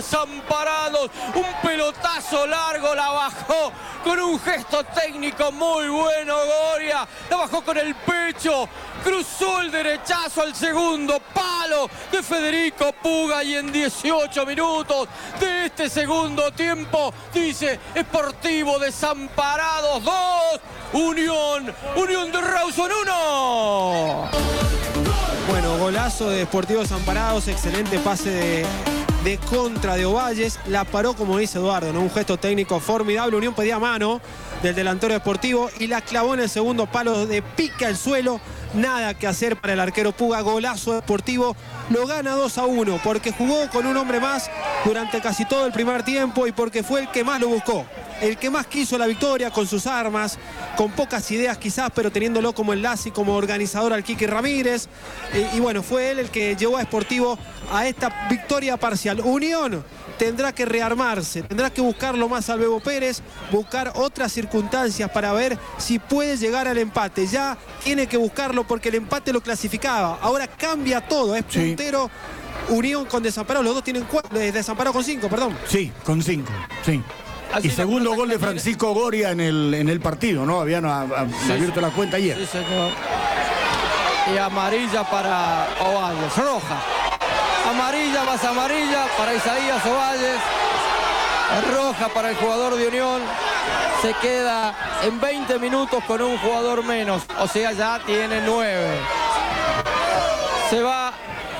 Desamparados. Un pelotazo largo, la bajó con un gesto técnico muy bueno Goria. La bajó con el pecho. Cruzó el derechazo al segundo palo de Federico Puga y en 18 minutos de este segundo tiempo dice Sportivo Desamparados 2, Unión de Rawson 1. Bueno, golazo de Sportivo Desamparados, excelente pase de contra de Ovalles, la paró como dice Eduardo, ¿no? Un gesto técnico formidable. Unión pedía mano del delantero Sportivo y la clavó en el segundo palo de pica el suelo. Nada que hacer para el arquero Puga. Golazo Sportivo, lo gana 2-1 porque jugó con un hombre más durante casi todo el primer tiempo y porque fue el que más lo buscó, el que más quiso la victoria con sus armas, con pocas ideas quizás, pero teniéndolo como enlace y como organizador al Quique Ramírez. Y bueno, fue él el que llevó a Sportivo a esta victoria parcial. Unión tendrá que rearmarse, tendrá que buscarlo más al Bebo Pérez, buscar otras circunstancias para ver si puede llegar al empate. Ya tiene que buscarlo porque el empate lo clasificaba. Ahora cambia todo, es puntero. Sí. Unión con Desamparados, los dos tienen Desamparados con 5, perdón. Sí, con 5, sí. Así y segundo gol de Francisco Goria en el partido, ¿no? Habían abierto la cuenta ayer. Sí, señor. Y amarilla para Ovalles, roja. Amarilla más amarilla para Isaías Ovalles. Roja para el jugador de Unión. Se queda en 20 minutos con un jugador menos. O sea, ya tiene 9. Se va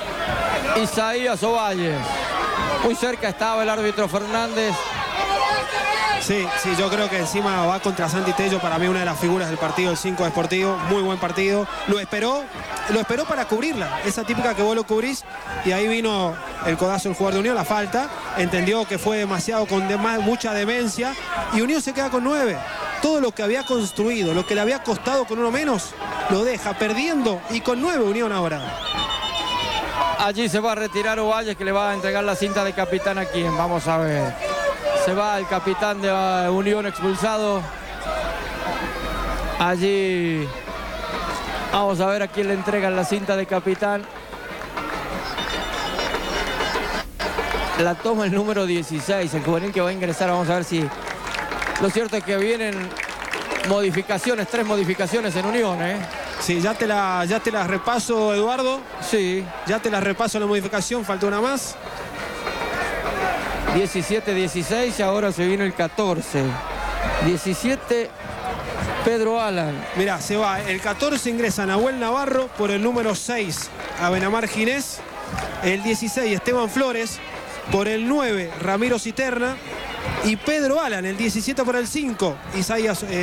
Isaías Ovalles. Muy cerca estaba el árbitro Fernández. Sí, yo creo que encima va contra Santi Tello, para mí una de las figuras del partido, el 5 de Sportivo, muy buen partido. Lo esperó para cubrirla, esa típica que vos lo cubrís, y ahí vino el codazo del jugador de Unión, la falta, entendió que fue demasiado, con mucha demencia, y Unión se queda con 9. Todo lo que había construido, lo que le había costado con uno menos, lo deja perdiendo, y con 9 Unión ahora. Allí se va a retirar Ovalles, que le va a entregar la cinta de capitán a quien, vamos a ver. Se va el capitán de Unión expulsado. Allí vamos a ver a quién le entregan la cinta de capitán. La toma el número 16, el juvenil que va a ingresar. Vamos a ver si... Lo cierto es que vienen modificaciones, 3 modificaciones en Unión, ¿eh? Sí, ya te la repaso, Eduardo. Sí. Ya te la repaso la modificación, falta una más. 17-16 y ahora se vino el 14. 17, Pedro Alan. Mirá, se va. El 14 ingresa Nahuel Navarro por el número 6 a Benamar Ginés. El 16 Esteban Flores. Por el 9 Ramiro Citerna. Y Pedro Alan, el 17 por el 5 Isaías